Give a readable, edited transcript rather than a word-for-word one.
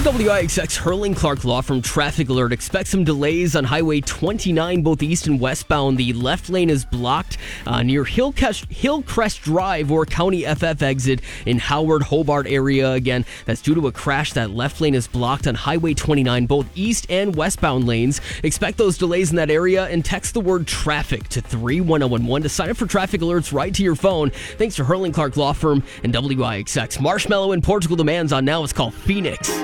WIXX Hurling Clark Law from Traffic Alert. Expect some delays on Highway 29, both east and westbound. The left lane is blocked near Hillcrest Drive or County FF exit in Howard, Hobart area. Again, that's due to a crash. That left lane is blocked on Highway 29, both east and westbound lanes. Expect those delays in that area and text the word traffic to 31011 to sign up for traffic alerts right to your phone. Thanks to Hurling Clark Law Firm and WIXX. Marshmallow and Portugal Demands on now. It's called Phoenix.